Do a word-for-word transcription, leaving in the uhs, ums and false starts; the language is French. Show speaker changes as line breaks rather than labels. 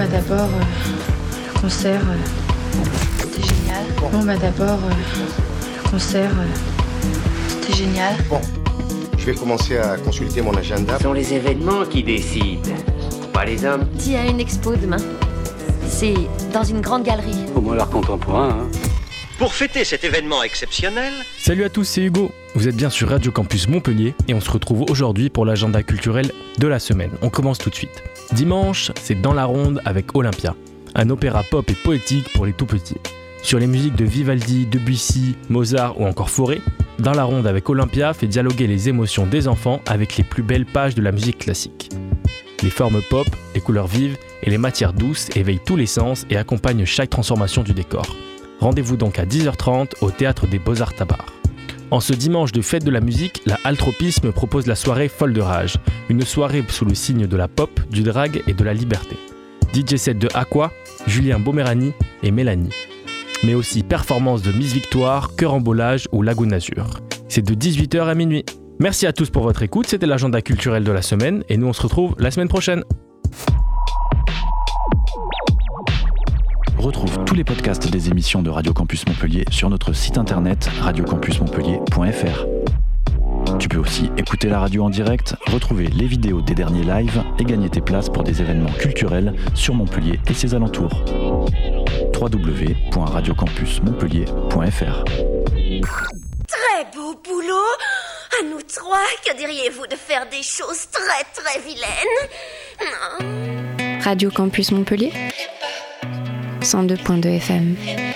bah d'abord, euh, le concert, euh, c'était génial. Bon bah d'abord, euh, le concert, euh, c'était génial.
Bon, je vais commencer à consulter mon agenda.
Ce sont les événements qui décident, pas les hommes.
Il y a une expo demain. C'est dans une grande galerie.
Au moins l'art contemporain, hein.
Pour fêter cet événement exceptionnel...
Salut à tous, c'est Hugo. Vous êtes bien sur Radio Campus Montpellier et on se retrouve aujourd'hui pour l'agenda culturel de la semaine. On commence tout de suite. Dimanche, c'est Dans la Ronde avec Olympia, un opéra pop et poétique pour les tout-petits. Sur les musiques de Vivaldi, Debussy, Mozart ou encore Fauré, Dans la Ronde avec Olympia fait dialoguer les émotions des enfants avec les plus belles pages de la musique classique. Les formes pop, les couleurs vives et les matières douces éveillent tous les sens et accompagnent chaque transformation du décor. Rendez-vous donc à dix heures trente au Théâtre des Beaux-Arts Tabar. En ce dimanche de fête de la musique, la Altropisme propose la soirée Folle de Rage, une soirée sous le signe de la pop, du drag et de la liberté. D J set de Aqua, Julien Bomerani et Mélanie. Mais aussi performance de Miss Victoire, Cœur-en-Bolage ou Lagoon Azur. C'est de dix-huit heures à minuit. Merci à tous pour votre écoute, c'était l'agenda culturel de la semaine et nous on se retrouve la semaine prochaine.
Retrouve tous les podcasts des émissions de Radio Campus Montpellier sur notre site internet radio campus montpellier point f r. Tu peux aussi écouter la radio en direct, retrouver les vidéos des derniers lives et gagner tes places pour des événements culturels sur Montpellier et ses alentours. w w w point radio campus montpellier point f r.
Très beau boulot. À nous trois, que diriez-vous de faire des choses très très vilaines?
Radio Campus Montpellier cent deux point deux F M.